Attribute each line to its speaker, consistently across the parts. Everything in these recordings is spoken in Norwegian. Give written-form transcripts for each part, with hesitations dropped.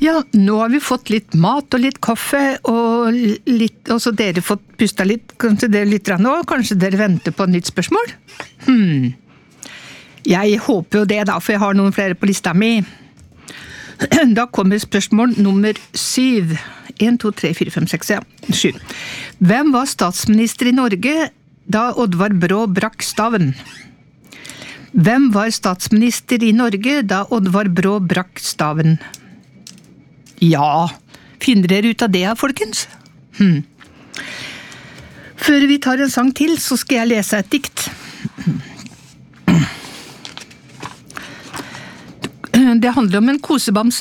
Speaker 1: Ja, nå har vi fått litt mat og litt kaffe, og så dere fått pustet litt, kanskje dere litt nå, kanskje dere venter på et nytt spørsmål? Jeg håper jo det da, for jeg har noen flere på lista mi. Da kommer spørsmål nummer 7. 1, 2, 3, 4, 5, 6, 7. Hvem var statsminister i Norge da Oddvar Brå brakk staven? Hvem var statsminister i Norge da Oddvar Brå brakk staven? Ja, finner dere ut av det, folkens? Før vi tar en sang til, så skal jeg lese et dikt. Det handler om en kosebamse.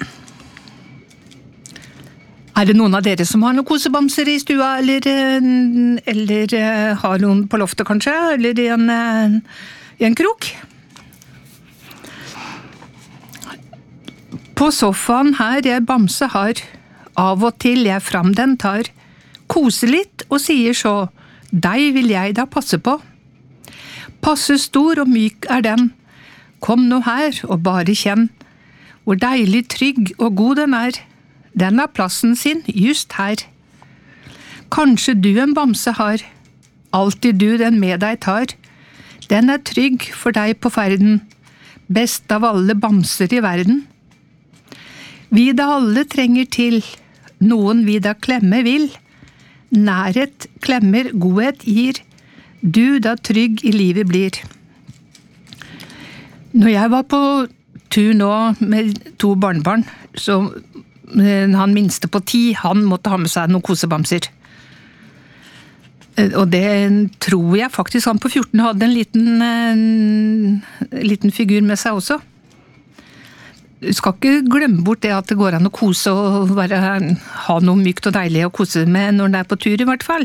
Speaker 1: Det noen av dere som har noen kosebamser i stua, eller har noen på loftet kanskje, eller i en krok? På sofaen her jeg bamse har, av og til jeg fram den tar, kose litt og sier så, deg vil jeg da passe på. Passe stor og myk den, kom nå her og bare kjenn, hvor deilig trygg og god den har plassen sin just her. Kanskje du en bamse har, alltid du den med deg tar, den trygg for deg på ferden, best av alle bamser i verden. Vi da alle trenger til, noen vi da klemme vil, nærhet klemmer godhet gir, du da trygg i livet blir. Når jeg var på tur nå med 2 barnebarn, så han minste på 10, han måtte ha med seg noen kosebamser. Og det tror jeg faktisk han på 14 hadde en liten figur med seg også. Du skal ikke glemme bort det at det går an å kose og ha noe mykt og deilig å kose med når det på tur i hvert fall.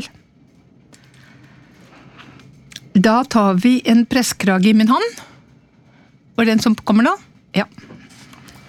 Speaker 1: Da tar vi en presskrage i min hånd. Var det den som kommer nå? Ja.